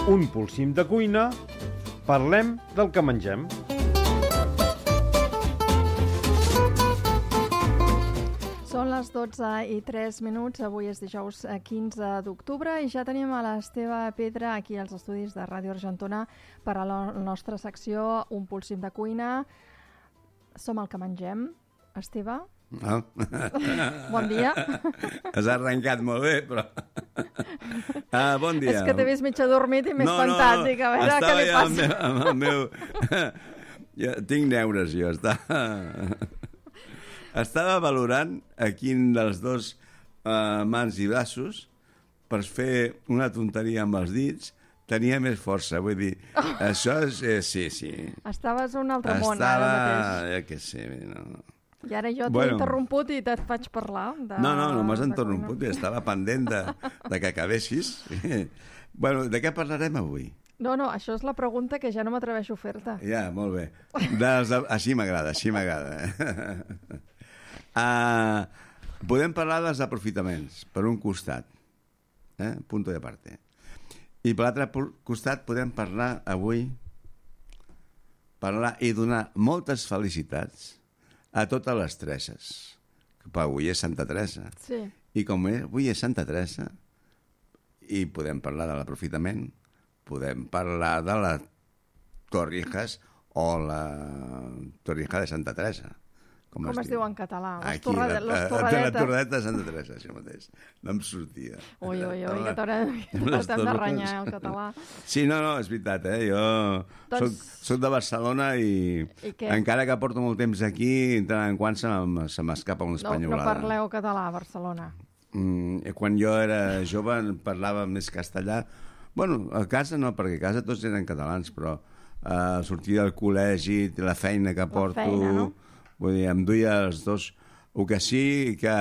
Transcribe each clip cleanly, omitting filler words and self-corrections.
Un polsim de cuina, parlem del que mengem. Són les 12:03. Avui és dijous 15 d'octubre i ja tenim a l'Esteve Pedra aquí als estudis de Ràdio Argentona per a la nostra secció Un polsim de cuina. Som el que mengem. Esteve? Oh. Bon dia. Has arrencat molt bé, però... bon dia. És que t'he vist mig adormit i m'he espantat. Dic, a veure què li passa. Amb el meu... Jo tinc neures, jo. Estava valorant a quin dels dos mans i braços per fer una tonteria amb els dits tenia més força. Vull dir, això és... sí. Estaves a un altre món ara mateix. Ja que sé, no. I ara jo t'he interromput i et faig parlar. No m'has interromput. Estava pendent de que acabessis. Bueno, de què parlarem avui? No, això és la pregunta que ja no m'atreveixo a fer-te. Ja, molt bé. Així m'agrada. Podem parlar dels aprofitaments, per un costat. Punto de parte. I per l'altre costat podem parlar avui i donar moltes felicitats a totes les Tereses. Avui és Santa Teresa. Sí. I com avui és Santa Teresa, i podem parlar de l'aprofitament, podem parlar de les Torrijas o la Torrija de Santa Teresa. Com es diu en català? Aquí, la torredeta de Santa Teresa, això mateix. No em sortia. Ui, que t'hem de renyar el català. Sí, no, és veritat, Jo soc de Barcelona i encara que porto molt temps aquí, de tant en quant se m'escapa una espanyolada. No parleu català a Barcelona? Quan jo era jove parlava més castellà. Bueno, a casa no, perquè a casa tots eren catalans, però sortir del col·legi, la feina que porto... La feina, no? Vull dir, em duia els dos. El que sí que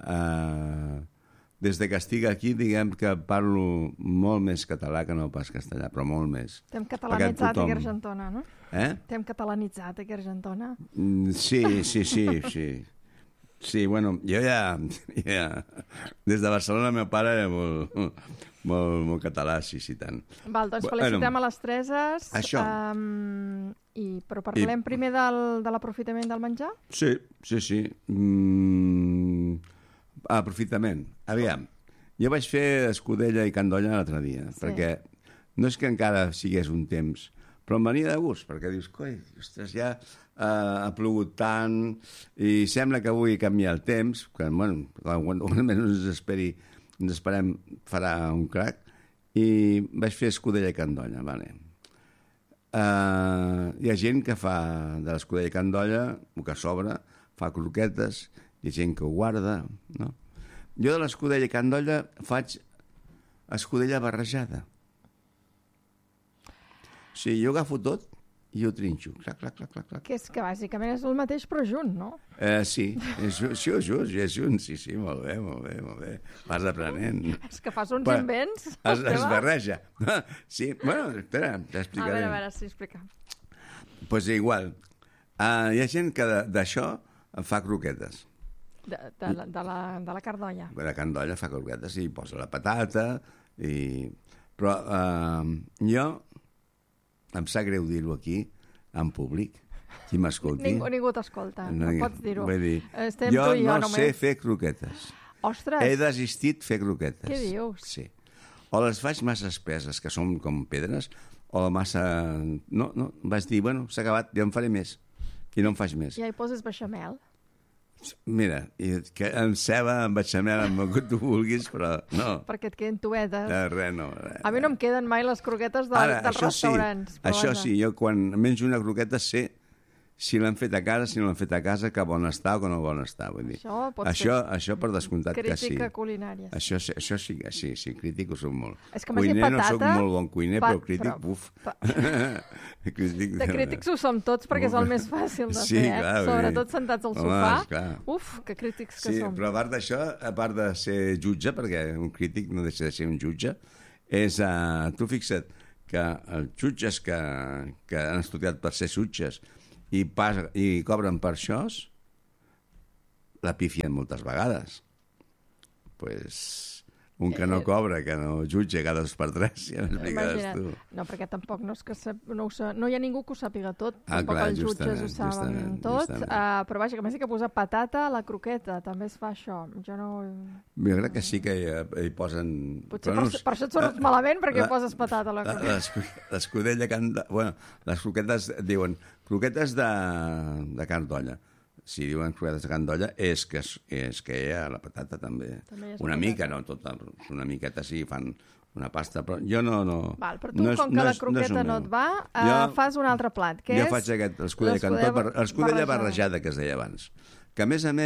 des que estic aquí, diguem que parlo molt més català que no pas castellà, però molt més. T'hem catalanitzat aquí a Argentona, no? T'hem catalanitzat aquí a Argentona? Sí. Sí, bueno, jo ja... Des de Barcelona, el meu pare era molt català, sí, tant. Val, doncs felicitem a les Tereses. Això. Però parlem primer de l'aprofitament del menjar? Sí. Aprofitament. Aviam, jo vaig fer escudella i candolla l'altre dia, perquè no és que encara sigués un temps, però em venia de gust, perquè dius, ostres, ja ha plogut tant i sembla que avui canviar el temps, que, bueno, almenys ens esperem farà un crac, i vaig fer escudella i candolla, vale. Hi ha gent que fa de l'escudella i candolla, el que sobra, fa croquetes, hi ha gent que ho guarda, no? Jo de l'escudella i candolla faig escudella barrejada. O sigui, jo agafo tot i ho trinxo. Clac. Que és que bàsicament és el mateix però junt, no? Sí, és junt, sí, molt bé. Vas aprenent. És que fas uns invents. Es barreja. Sí, bueno, espera, t'explicaré. A veure, sí, explica. Doncs igual. Hi ha gent que d'això fa croquetes. De la cardolla. De la candolla fa croquetes i posa la patata, però jo... Em sap greu dir-ho aquí, en públic, qui m'escolti. Ningú t'escolta, no pots dir-ho. Vull dir, jo no sé fer croquetes. Ostres! He desistit fer croquetes. Què dius? Sí. O les faig massa espeses, que són com pedres, o massa... No, vaig dir, bueno, s'ha acabat, ja en faré més. I no en faig més. Ja hi poses beixamel? Mira, amb ceba, amb bechamel, amb el que tu vulguis, però no. Perquè et queden tubetes. Res. A mi no em queden mai les croquetes dels restaurants. Això sí, jo quan menjo una croqueta sé si l'han fet a casa, si no l'han fet a casa, que bon està o que no bon està. Vull dir. Això per descomptat que sí. Crítica culinària. Això sí, crític ho soc molt. És que m'has dit patata... No soc molt bon cuiner, però crític, buf. De crítics ho som tots perquè és el més fàcil de fer, sobretot sentats al sofà. Uf, que crítics que som. Sí, però a part d'això, a part de ser jutge, perquè un crític no deixa de ser un jutge, és, tu fixa't, que els jutges que han estudiat per ser jutges i cobren per això, la pifien moltes vegades. Pues Un que no cobra, que no jutja cada 2 per 3, ja m'explicaràs tu. No, perquè tampoc no és que no hi ha ningú que ho sàpiga tot, tampoc clar, els jutges ho saben tot, però vaja, que més que posar patata a la croqueta, també es fa això. Jo crec que sí que hi posen... Potser per això et surt malament, perquè poses patata a la croqueta. L'escudella Bueno, les croquetes diuen croquetes de carn d'olla. Si diuen croquetes de carn d'olla, és que hi ha la patata també. Una mica, no tota, una miqueta sí, fan una pasta, però jo no... Val, però tu, com que la croqueta no et va, fas un altre plat, que és... Jo faig l'escudella barrejada, que es deia abans. Que, a més,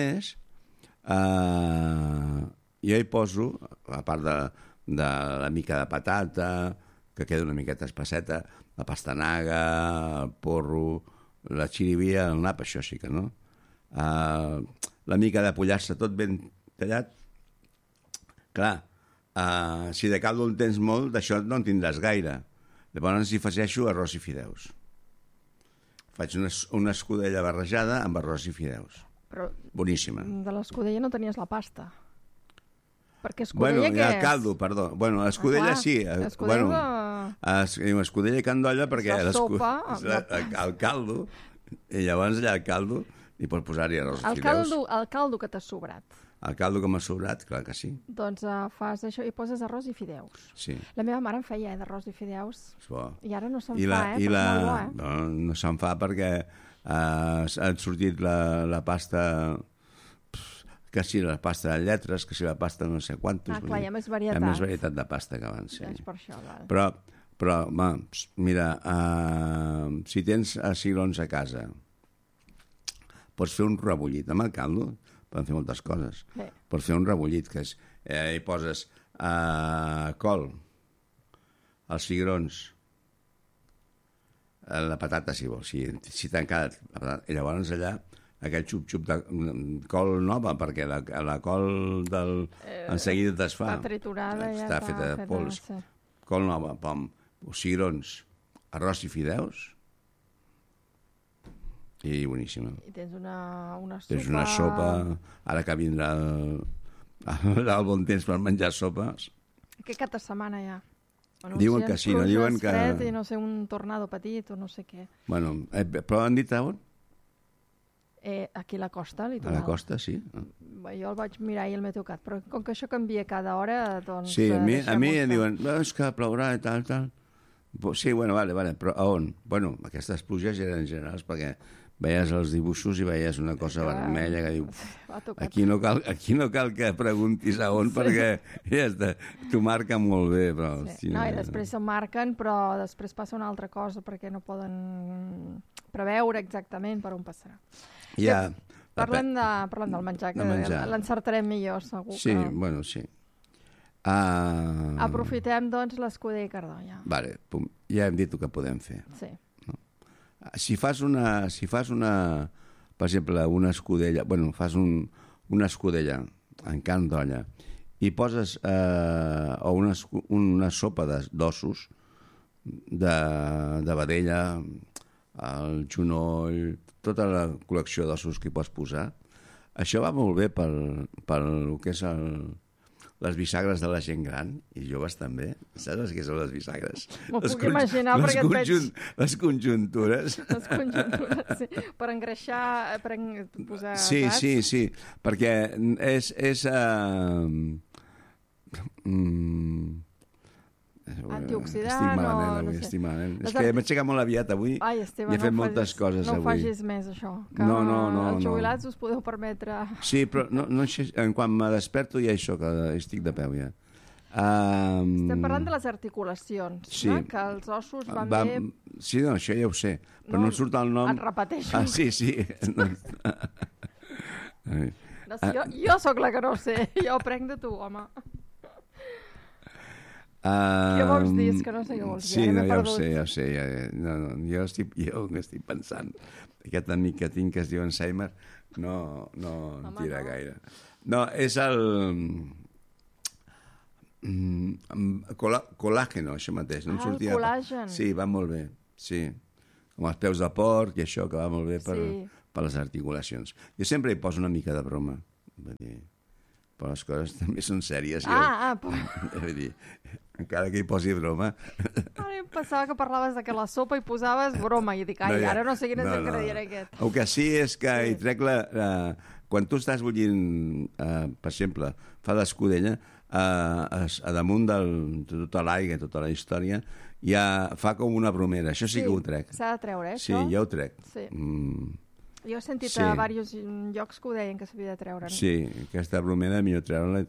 jo hi poso, a part de la mica de patata, que queda una miqueta espesseta, la pastanaga, el porro, la xirivia, el nap, això sí que no. La mica de pollastre tot ben tallat. Clar, si de caldo en tens molt, d'això no en tindràs gaire. Llavors hi afegeixo arròs i fideus. Faig una escudella barrejada amb arròs i fideus. Però boníssima. De l'escudella no tenies la pasta. Perquè escudella què és? El caldo, perdó. Bueno, l'escudella sí. Escudella i candolla perquè el caldo, i llavors allà el caldo i pots posar-hi arròs i fideus. El caldo que t'ha sobrat. El caldo que m'ha sobrat, clar que sí. Doncs fas això i poses arròs i fideus. Sí. La meva mare en feia d'arròs i fideus. I ara no se'n fa, molt bo, no se'n fa perquè ha sortit la pasta, que si la pasta de lletres, que si la pasta no sé quantos. Clar, hi ha més varietat. Hi ha més varietat de pasta que abans, sí. És per això, val. Però, mira, si tens cigrons a casa, pots fer un rebullit amb el caldo, poden fer moltes coses. Bé. Pots fer un rebullit, que és, hi poses col, els cigrons, la patata, si vols, si t'ha encarat la patata, i llavors allà aquell xup-xup de col nova, perquè la col en seguida es fa. Està triturada, ja està feta de pols. Sí. Col nova, cigrons, arròs i fideus, i boníssima. I tens una sopa... Tens una sopa, ara que vindrà el bon temps per menjar sopes. Què cap de setmana hi ha? Diuen que sí, no diuen que... Fred i no sé, un tornado petit o no sé què. Bueno, però han dit a on? Aquí a la costa, litoral. A la costa, sí. Jo el vaig mirar i el m'he tocat, però com que això canvia cada hora, doncs... Sí, a mi em diuen, és que plourà i tal. Sí, bueno, vale, però a on? Bueno, aquestes pluges eren generals perquè veies els dibuixos i veies una cosa vermella que diu, aquí no cal que preguntis a on, perquè ja t'ho marca molt bé. Però, sí. No, i després s'ho marquen, però després passa una altra cosa perquè no poden preveure exactament per on passarà. Ja. Parlem del menjar, que l'encertarem millor, segur. Sí, bueno, sí. Aprofitem, doncs, l'escudella i cardolla. Vale, ja hem dit el que podem fer. Sí. Si fas una, per exemple, una escudella, fas una escudella en carn d'olla i poses una sopa d'ossos, de vedella, el genoll, tota la col·lecció d'ossos que hi pots posar, això va molt bé per el que és les bisagres de la gent gran, i joves també. Saps què són les bisagres? M'ho puc imaginar, perquè et veig... Les conjuntures. Les conjuntures, sí. Per engreixar, per posar... Sí, perquè és antioxidant estic malament. És que m'he aixecat molt aviat avui. Ai, Esteve, i he fet moltes coses avui. No facis més això, que els jubilats us podeu permetre... Sí, però quan me desperto ja això, que estic de peu ja. Estem parlant de les articulacions, no? Que els ossos van bé... Sí, no, això ja ho sé, però no surt el nom... Et repeteixo. Sí. Jo sóc la que no ho sé, jo aprenc de tu, home. Què vols dir? És que no sé què vols dir. Sí, no, ja ho sé. Jo estic pensant. Aquest amic que tinc que es diu Alzheimer no tira gaire. No, és el... Colàgeno, això mateix. No el col·làgen. Sí, va molt bé. Sí. Com els peus de porc i això, que va molt bé per les articulacions. Jo sempre hi poso una mica de broma. però les coses també són sèries. Vull dir, encara que hi posi broma. Ara em pensava que parlaves de que la sopa hi posaves broma i dic, ara no sé quin és l'ingredient aquest. El que sí és que hi trec quan tu estàs bullint, per exemple, fa d'escudella, a damunt de tota l'aigua, tota la història, ja fa com una bromera. Això sí que ho trec. S'ha de treure, això? Sí, ja ho trec. Sí. Jo he sentit a diversos llocs que ho deien que s'havia de treure. Sí, aquesta bromera millor treure-la.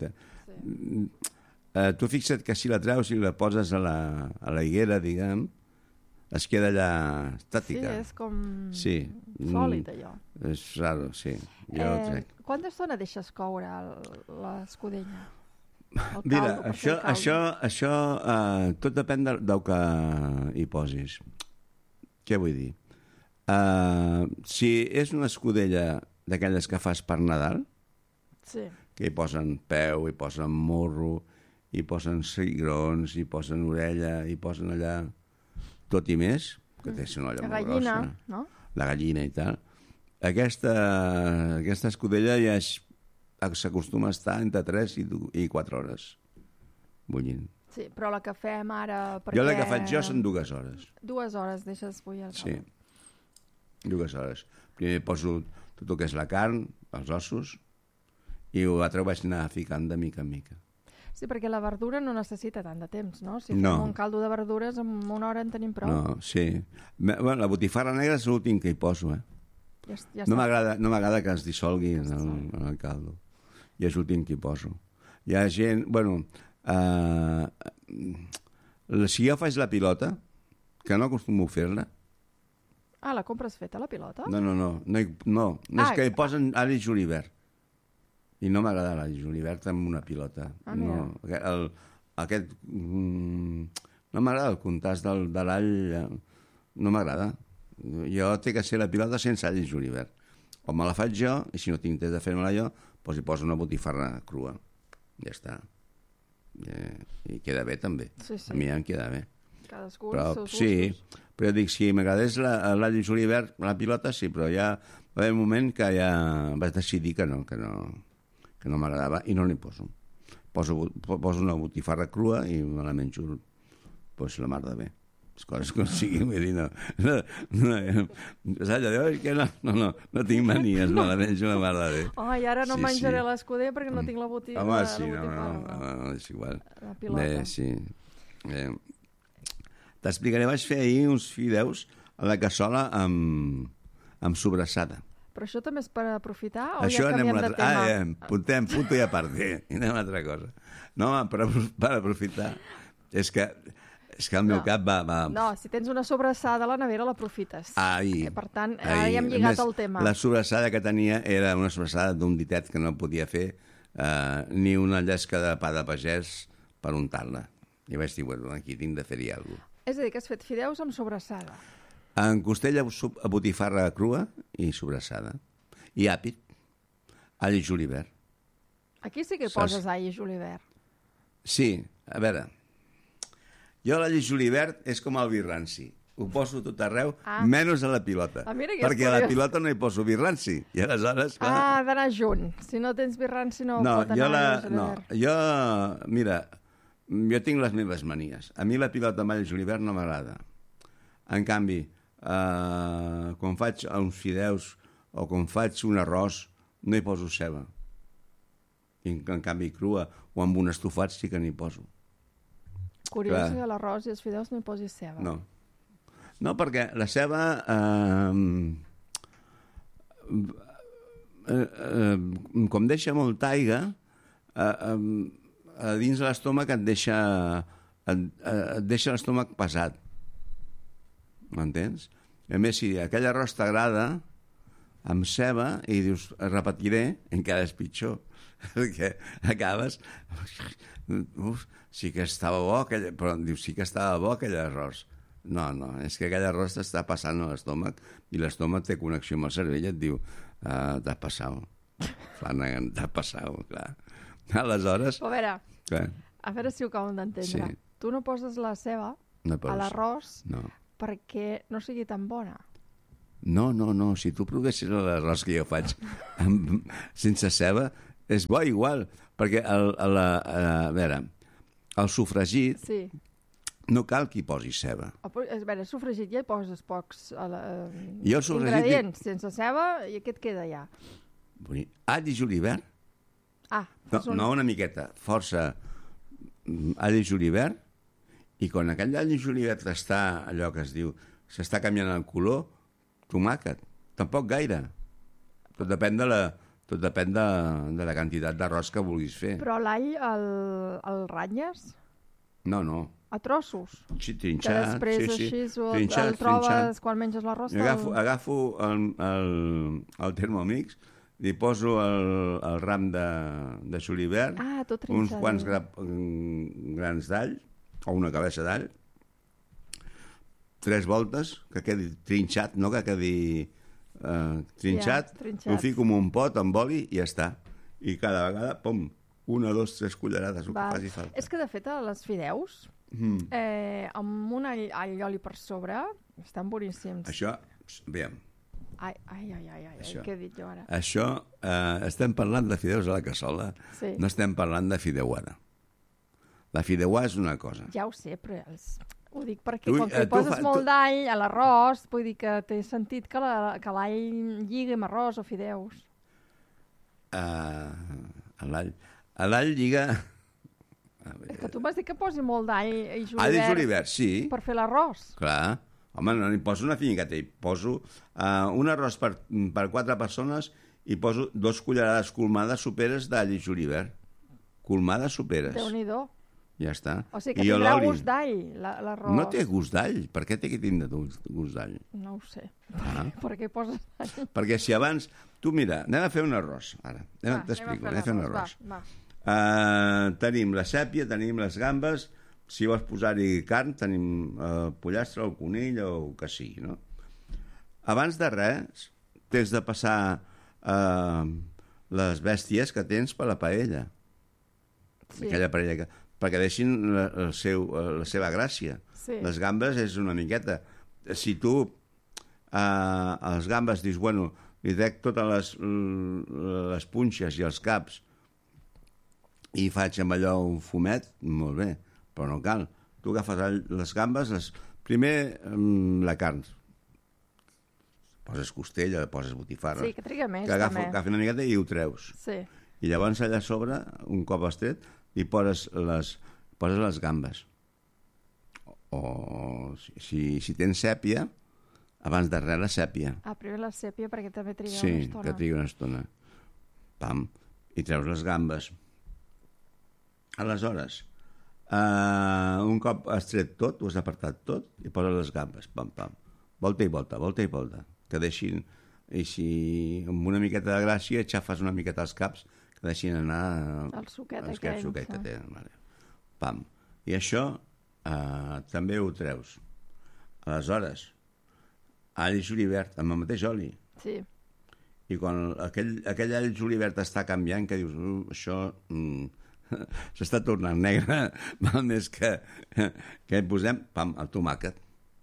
Tu fixa't que si la treus i la poses a la higuera, diguem, es queda allà estàtica. Sí, és com sòlid, allò. És raro, sí. Jo ho trec. Quanta estona deixes coure l'escudella? Mira, això tot depèn del que hi posis. Què vull dir? Si és una escudella d'aquelles que fas per Nadal, que hi posen peu, hi posen morro, hi posen cigrons, hi posen orella, hi posen allà tot i més, que té una olla molt grossa. No? La gallina i tal. Aquesta escudella ja s'acostuma a estar entre 3 i 4 hores bullint. Sí, però la que fem ara... Jo la que faig són 2 hores. 2 hores deixes bullir el caldo. Sí. 2 hores. Primer poso tot el que és la carn, els ossos, i l'altre ho vaig anar ficant de mica en mica. Sí, perquè la verdura no necessita tant de temps, no? Si fem un caldo de verdures, en 1 hora en tenim prou. No, sí. Bueno, la botifarra negra és l'últim que hi poso, Ja no m'agrada que es dissolgui en el caldo. I és l'últim que hi poso. Hi ha gent... Bueno, si jo faig la pilota, que no acostumo a fer-la... La compres feta, la pilota? No, és que hi posen all i julivert. I no m'agrada l'all i julivert amb una pilota. No m'agrada el contrast de l'all, no m'agrada. Jo té que ser la pilota sense all i julivert. O me la faig jo, i si no tinc temps de fer-me-la jo, doncs hi poso una botifarra crua. Ja està. I queda bé, també. A mi em queda bé. Cadascú els seus gustos. Sí, però jo dic, si m'agradés l'all i julivert, la pilota sí, però ja va haver un moment que ja vaig decidir que no m'agradava i no n'hi poso. Poso una botifarra crua i me la menjo la mar de bé. Les coses com siguin, vull dir, no. Saps, allò que no tinc manies, me la menjo la mar de bé. I ara no menjaré l'escuder perquè no tinc la botifarra. Home, sí, no, és igual. La pilota. Bé, sí. T'explicaré, vaig fer ahir uns fideus a la cassola amb sobrassada. Però això també és per aprofitar o ja canviem de tema? Punto i a part. I anem a una altra cosa. No, per aprofitar. És que el meu cap va... No, si tens una sobrassada a la nevera l'aprofites. Per tant, ja hem lligat el tema. La sobrassada que tenia era una sobrassada d'un ditet que no podia fer ni una llesca de pa de pagès per untar-la. I vaig dir, bueno, aquí tinc de fer-hi alguna cosa. És a dir, que has fet fideus amb sobrassada. En costella a botifarra crua i sobrassada. I àpid, all i julivert. Aquí sí que hi poses all i julivert. Sí, a veure... Jo l'all i julivert és com el vi ranci. Ho poso tot arreu, menys a la pilota. Perquè a la pilota no hi poso vi ranci. I aleshores... Ha d'anar junt. Si no tens vi ranci no pot anar julivert. Mira, jo tinc les meves manies. A mi la pilota amb all i julivert no m'agrada. En canvi, quan faig uns fideus o quan faig un arròs, no hi poso ceba. En canvi, crua o amb un estofat sí que n'hi poso. Curiós que a l'arròs i els fideus no hi posis ceba. No, perquè la ceba com deixa molta aigua a dins de l'estómac et deixa l'estómac pesat. M'entens? A més, si aquell arròs t'agrada amb ceba i dius, repetiré, encara és pitjor, perquè acabes... sí que estava bo, però dius, sí que estava bo aquell arròs. No, és que aquell arròs t'està passant a l'estómac i l'estómac té connexió amb el cervell i et diu, t'ha passat. Flanagan, t'ha passat, clar. Aleshores... Però a veure si ho acabem d'entendre. Sí. Tu no poses la ceba a l'arròs perquè no sigui tan bona. No. Si tu provessis l'arròs que jo faig sense ceba, És bo igual, perquè a veure, el sofregit Sí. no cal que hi posi ceba. A veure, sofregit ja hi poses pocs Jo el sofregit ingredients. Sense ceba, i què et queda ja? All i julivert, no una miqueta, força all i julivert, i quan aquell all i julivert està, allò que es diu, s'està canviant el color, tomàquet. Tampoc gaire. Tot depèn de la quantitat d'arròs que vulguis fer. Però l'all el ratlles? No. A trossos? Sí, Que trinxat. després Sí. així el trobes quan menges l'arròs? Agafo el Thermomix, li poso el ram de julivert, tot trinxat. uns quants grans d'all, o una cabeça d'all, 3 voltes, que quedi trinxat, no que quedi trinxat, ho fico en un pot amb oli i ja està. I cada vegada, pum, 1, 2, 3 cullerades, el que faci falta. És que, de fet, a les fideus, amb un all i oli per sobre, estan boníssims. Això, veiem. Ai, què he dit jo ara? Això, estem parlant de fideus a la cassola, no estem parlant de fideuada. La fideuà és una cosa. Ja ho sé, però ho dic perquè com que hi poses molt d'all a l'arròs, vull dir que té sentit que l'all lligui amb arròs o fideus. L'all lliga... És que tu m'has dit que posi molt d'all i julivert. All i julivert, sí. Per fer l'arròs. Clar. Home, no hi poso una finqueta, hi poso un arròs per 4 persones i poso 2 cullerades colmades soperes d'all i julivert. Colmades soperes. Déu-n'hi-do. Ja està. O sigui que tindrà gust d'all, l'arròs. No té gust d'all. Per què té que tindre gust d'all? No ho sé. Per què poses d'all? Perquè si abans... Tu mira, anem a fer un arròs, ara. T'explico, anem a fer un arròs. Tenim la sèpia, tenim les gambes, si vols posar-hi carn, tenim el pollastre, el conill o el que sigui, no? Abans de res, tens de passar les bèsties que tens per la paella. Sí. Aquella paella que... perquè deixin la seva gràcia. Sí. Les gambes és una miqueta. Si tu a les gambes dius, bueno, li trec totes les punxes i els caps i faig amb allò un fumet, molt bé, però no cal. Tu agafes les gambes, primer la carn, poses costella, poses botifarra. Sí, que triga més, que agafi una miqueta i ho treus. Sí. I llavors allà a sobre, un cop has tret, i poses les gambes. O si tens sèpia, abans de res la sèpia. Primer la sèpia perquè també triga una estona. Sí, que triga una estona. Pam, i treus les gambes. Aleshores, un cop has tret tot, ho has apartat tot, i poses les gambes. Pam, pam. Volta i volta, volta i volta. Que deixin... I si amb una miqueta de gràcia xafes una miqueta els caps, que deixin anar el suquet que tenen. Vale. Pam. I això també ho treus. Aleshores, all i julivert amb el mateix oli. Sí. I quan aquell all i julivert està canviant, que dius, això s'està tornant negre, val més que hi posem, pam, el tomàquet.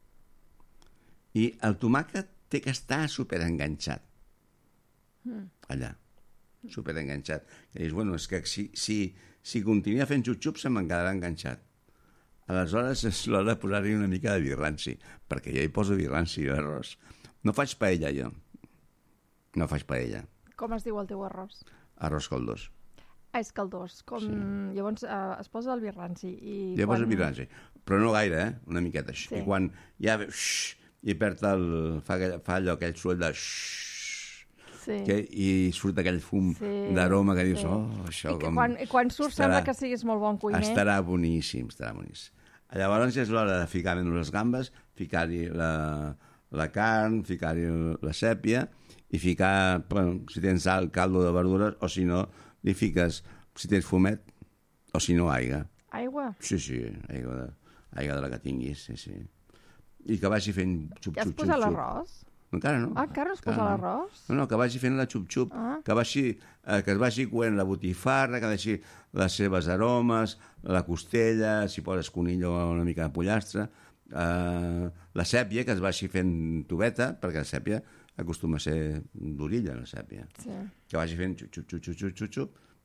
I el tomàquet té que estar superenganxat. Allà. Superenganxat. I dius, bueno, és que si continua fent xup-xup se me'n quedarà enganxat. Aleshores és l'hora de posar-hi una mica de virranci, perquè jo hi poso virranci a l'arròs. No faig paella, jo. No faig paella. Com es diu el teu arròs? Arròs caldós. És caldós. Sí. Llavors es posa el virranci. Jo poso el virranci, però no gaire, una miqueta. Sí. I quan ja i perd fa allò, aquell soroll de sí. I surt aquell fum d'aroma que dius, això com... I quan surt sembla que siguis molt bon cuiner. Estarà boníssim, estarà boníssim. Llavors és l'hora de ficar les gambes, ficar-hi la carn, ficar-hi la sèpia i ficar, bueno, si tens sal, caldo de verdures, o si no, li fiques, si tens fumet, o si no, aigua. Aigua? Sí, aigua de la que tinguis, sí. I que vagi fent xup-xup. Ja has posat l'arròs? Encara no. Encara no has posat l'arròs? No, que vagi fent la xup-xup, que es vagi coent la botifarra, que deixi les seves aromes, la costella, si poses conill o una mica de pollastre, la sèpia, que es vagi fent tubeta, perquè la sèpia acostuma a ser d'orilla, la sèpia. Sí. Que vagi fent xup-xup,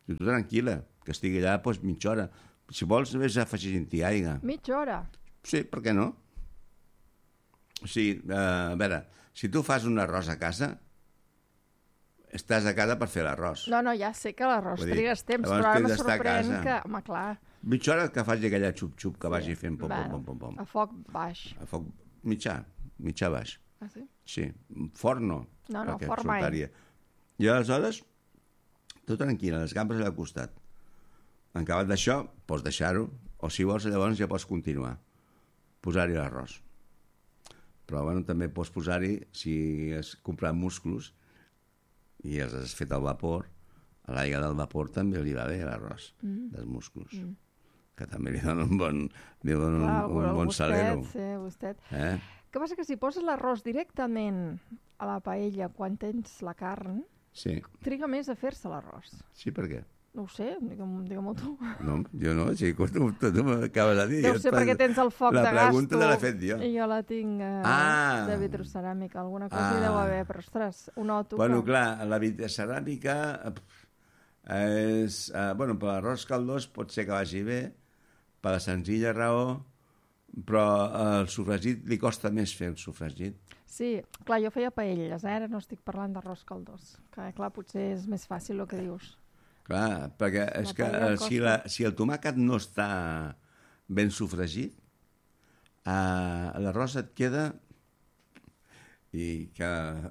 Tu tranquil·la, que estigui allà doncs, mitja hora. Si vols, només afegint-hi aigua. Mitja hora? Sí, per què no? O sigui, a veure, si tu fas un arròs a casa, estàs a casa per fer l'arròs. No, ja sé que l'arròs trigues temps, però ara me sorprèn que... Home, clar. Mitja hora que faci aquella xup-xup que vagi fent pom-pom-pom-pom. A foc baix. A foc mitjà baix. Ah, sí? Sí, forn no. No, forn mai. I aleshores, tu tranquil·la, les gambes al costat. En acabat d'això, pots deixar-ho, o si vols, llavors ja pots continuar. Posar-hi l'arròs. Però, bueno, també pots posar-hi, si has comprat musclos i els has fet al vapor, a l'aigua del vapor també li va bé l'arròs dels musclos. Que també li dona un bon salero. Sí, gustet. Què passa que si poses l'arròs directament a la paella quan tens la carn, triga més a fer-se l'arròs. Sí, per què? No ho sé, digue-m'ho tu. No, jo no, si tu m'acabes de dir. Deu ser perquè tens el foc de gas. La pregunta te l'he fet jo. I jo la tinc de vitroceràmica. Alguna cosa hi deu haver, però ostres, ho noto. Bueno, clar, la vitroceràmica és... Bueno, per l'arròs caldós pot ser que vagi bé, per la senzilla raó, però el sofregit li costa més fer el sofregit. Sí, clar, jo feia paelles, ara no estic parlant d'arròs caldós. Clar, potser és més fàcil el que dius. Clar, perquè és que si el tomàquet no està ben sofregit, l'arròs et queda, i que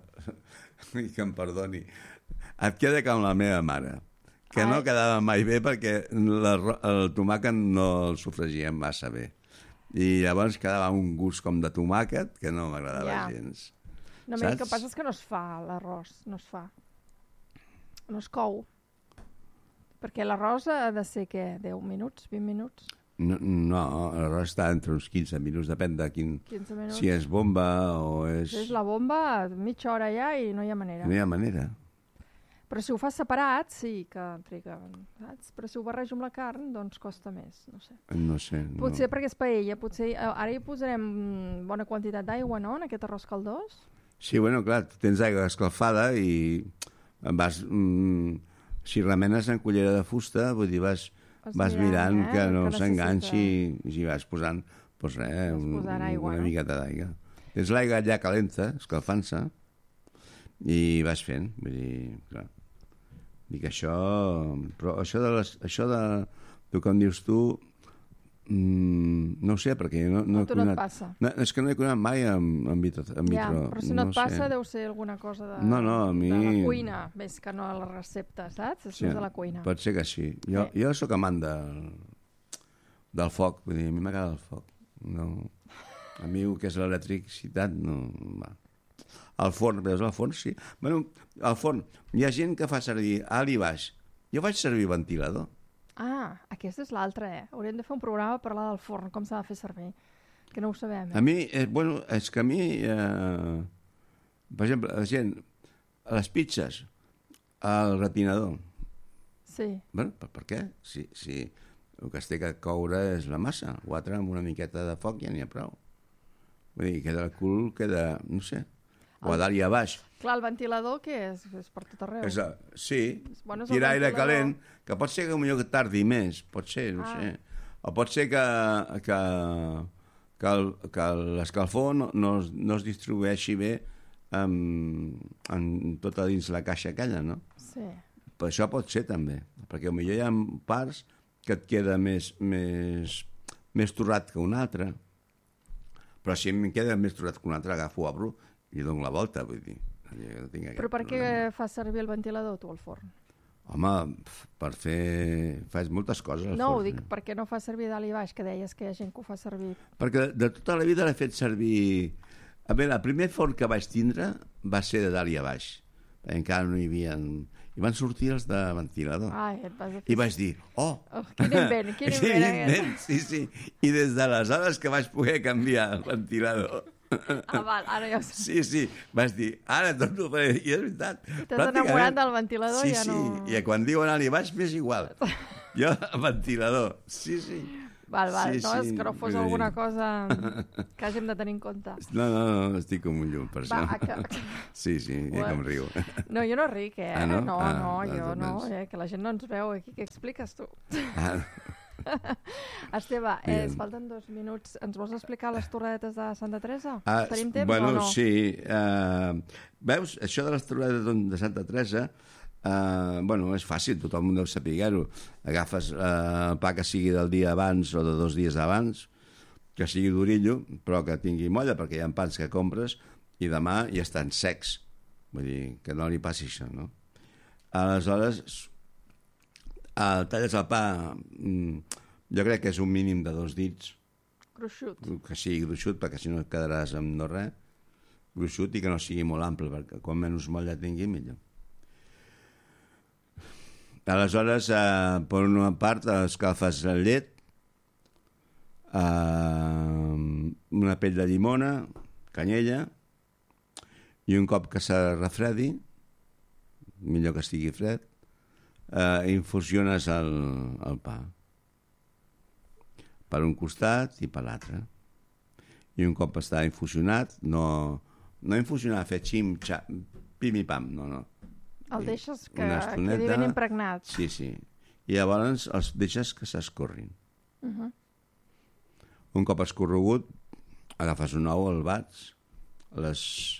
em perdoni, et queda com la meva mare, que no quedava mai bé perquè el tomàquet no el sofregíem massa bé. I llavors quedava un gust com de tomàquet que no m'agradava gens. No, el que passa és que no es fa l'arròs, no es fa. No es cou. Perquè l'arròs ha de ser, què, 10 minuts, 20 minuts? No, l'arròs està entre uns 15 minuts, depèn de quin... 15 minuts. Si és bomba o és... Si és la bomba, mitja hora ja i no hi ha manera. No hi ha manera. Però si ho fas separat, sí que triga, saps? Però si ho barrejo amb la carn, doncs costa més, no sé. No sé. Potser perquè és paella, potser... Ara hi posarem bona quantitat d'aigua, no?, en aquest arròs caldós? Sí, bueno, clar, tens aigua escalfada i vas... Si remenes en cullera de fusta, vull dir, vas mirant que no s'enganxi i vas posant, doncs res, una miqueta d'aigua. Tens l'aigua ja calenta, escalfant-se, i vas fent, vull dir, clar. Dic això... Però això de tu que em dius tu, no ho sé, perquè no he cuinat. No et passa. És que no he cuinat mai amb vitro. Ja, però si no et passa deu ser alguna cosa de la cuina, més que no a la recepta, saps? És més de la cuina. Pot ser que sí. Jo sóc amant del foc, vull dir, a mi m'agrada el foc. A mi el que és l'electricitat, no... El forn, veus, el forn, sí. Bueno, el forn, hi ha gent que fa servir alt i baix. Jo faig servir ventilador. Aquesta és l'altra, Hauríem de fer un programa per parlar del forn, com s'ha de fer servir, que no ho sabem. A mi, bueno, és que a mi, per exemple, la gent, a les pizzas, al retinador. Sí. Bueno, per què? Si el que es té que coure és la massa, l'altre amb una miqueta de foc ja n'hi ha prou. Vull dir, queda el cul, queda, no sé, o a dalt i a baix. Clar, el ventilador, què és? És per tot arreu. Sí, tirar aire calent, que pot ser que potser tardi més, pot ser, no sé. O pot ser que l'escalfor no es distribueixi bé en tota dins la caixa aquella, no? Sí. Per això pot ser també, perquè potser hi ha parts que et queda més torrat que un altre, però si em queda més torrat que un altre, agafo, obro i dono la volta, vull dir. Però per què fas servir el ventilador, tu, al forn? Home, per fer... Fas moltes coses al forn. No, ho dic, per què no fas servir dalt i baix, que deies que hi ha gent que ho fa servir? Perquè de tota la vida l'he fet servir... A veure, el primer forn que vaig tindre va ser de dalt i a baix. Encara no hi havia... I van sortir els de ventilador. I vaig dir, quin invent, Sí. I des d'aleshores que vaig poder canviar el ventilador... ara ja ho sé. Sí, vaig dir, ara torno a fer, i és veritat. T'has enamorat del ventilador, ja no... Sí, i quan diuen alt i baix m'és igual. Jo, ventilador, sí. Val, Sí, no, és sí, que no fos vull dir. alguna cosa que hàgim de tenir en compte. No, estic com un llum, per Va, això. Sí, ja com riu. No, jo no ric, Ah, no? No, Ah, jo no, doncs. que la gent no ens veu aquí. Què expliques tu? Ah, Esteve, Bien. ens falten 2 minuts. Ens vols explicar les torradetes de Santa Teresa? Ah, Tenim temps bueno, o no? sí. Veus, això de les torrades de Santa Teresa, bueno, és fàcil, tothom deu saber-ho. Agafes el pa que sigui del dia abans o de 2 dies abans, que sigui d'orillo, però que tingui molla, perquè hi ha pans que compres i demà ja estan secs. Vull dir, que no li passi això, no? Aleshores, talles el pa, jo crec que és un mínim de 2 dits, Gruixut. que sigui gruixut, perquè si no et quedaràs amb no res, gruixut i que no sigui molt ample, perquè quan menys molla tingui, millor. Aleshores, per una part, escalfes la llet, una pell de llimona, canyella, i un cop que se refredi, millor que estigui fred, infusiones el pa per un costat i per l'altre. I un cop està infusionat, no infusionar, fer xim, pim i pam, no. El deixes que Una estoneta. quedi ben impregnat. Sí. I llavors els deixes que s'escorrin. Un cop escorregut, agafes un ou, el bats, les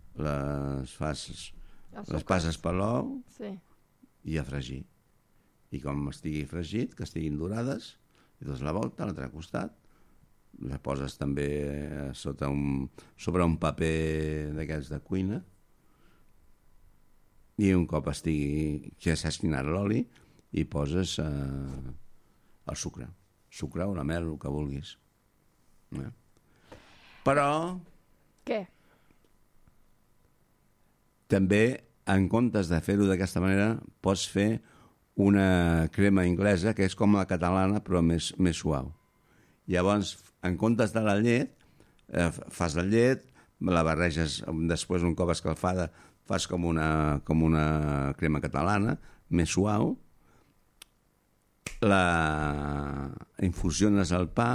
passes per l'ou Sí. i a fregir. I com estigui fregit, que estiguin dorades, i dones la volta a l'altre costat, la poses també sobre un paper d'aquests de cuina, i un cop estigui que s'ha esquinat l'oli, hi poses el sucre o la mel, el que vulguis. Però Què? també, en comptes de fer-ho d'aquesta manera, pots fer una crema inglesa que és com la catalana però més suau. Llavors, en comptes de la llet, fas la llet, la barreges després un cop escalfada, fas com una crema catalana, més suau, la infusiones al pa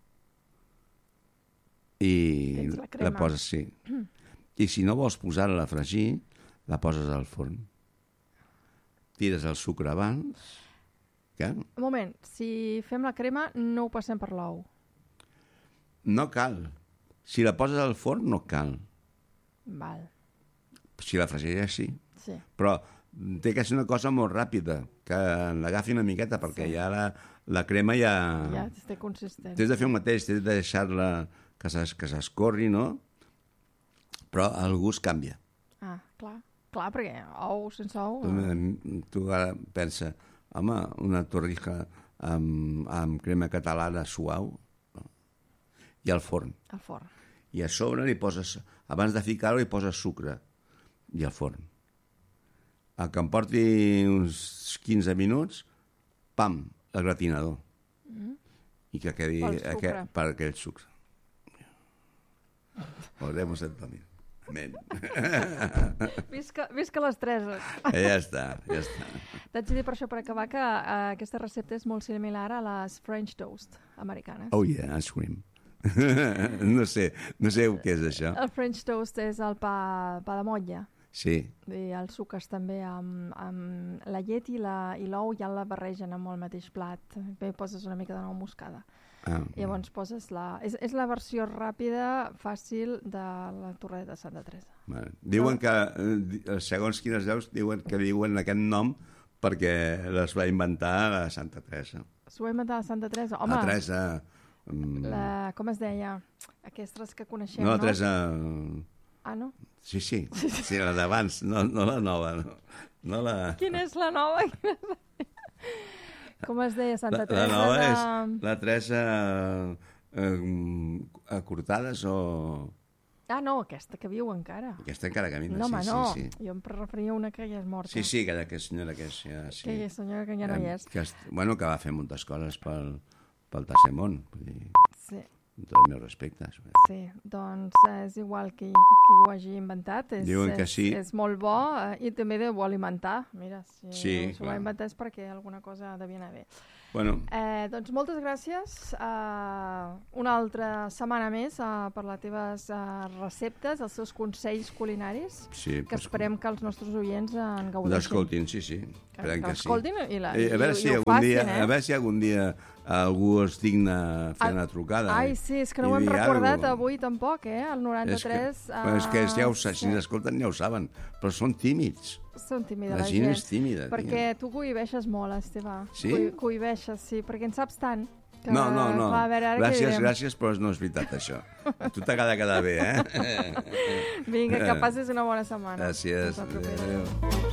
i la poses, sí. I si no vols posar-la a fregir, la poses al forn. Tires el sucre abans. Què? Un moment, si fem la crema no ho passem per l'ou. No cal. Si la poses al forn no cal. Val. Si la fregeix, sí. Sí. Però té que ser una cosa molt ràpida, que l'agafi una miqueta, perquè ja la crema ja... Ja té consistència. Tens de fer el mateix, tens de deixar-la que s'escorri, no? Però el gust canvia. Ah, clar, perquè ou sense ou... Tu ara pensa, home, una torrija amb crema catalana suau, i al forn. Al forn. I a sobre li poses, abans de ficar-ho, li poses sucre, i al forn. El que em porti uns 15 minuts, pam, el gratinador. I que quedi per aquell sucre. Oremos en Domino. Amén. Visca les Treses. Ja està. T'haig de dir per això, per acabar, que aquesta recepta és molt similar a les French toast americanes. Oh yeah, ice cream. No sé què és això. El French toast és el pa de motlla. Sí. I els suques també amb la llet i l'ou ja la barregen amb el mateix plat. Bé, poses una mica de nou moscada. Llavors poses és la versió ràpida, fàcil de la torreta de Santa Teresa. Diuen que, segons quines veus, diuen aquest nom perquè les va inventar la Santa Teresa. S'ho va inventar la Santa Teresa? Home, la Teresa... com es deia? Aquestes que coneixem, no? La Teresa... Ah, no? Sí, la d'abans, no la nova. No la... Quina és la nova? Com es deia Santa Teresa? La nova és la Teresa Cortades o... Ah, no, aquesta que viu encara. Aquesta encara camina, no, home, no. Sí. Jo em referia a una que ja és morta. Sí, aquella senyora que és... Ja, sí. Aquella senyora que ja no hi és. Que va fer moltes coses pel tercer món. Sí. Amb tot el meu respecte. Sí, doncs és igual qui ho hagi inventat. Diuen que sí. És molt bo i també deu alimentar. Mira, si sí, s'ho va inventar és perquè alguna cosa devia anar bé. Bueno. Doncs moltes gràcies. Una altra setmana més per les teves receptes, els seus consells culinaris, sí, que esperem que els nostres oients en gaudeixin. L'escoltin, sí. Que l'escoltin i ho facin, a veure si algun dia algú es digna fer una trucada. Ai, sí, és que no ho hem recordat avui tampoc, el 93... És que si l'escolten ja ho saben, però són tímids. Són tímida la gent. És tímida. Perquè tu cohibeixes molt, Esteve. Sí? Cohibeixes, sí, perquè en saps tant. Que, no. clar, Gràcies, però no és veritat, això. A tu t'agrada quedar bé, Vinga, que passis una bona setmana. Gràcies. Adéu.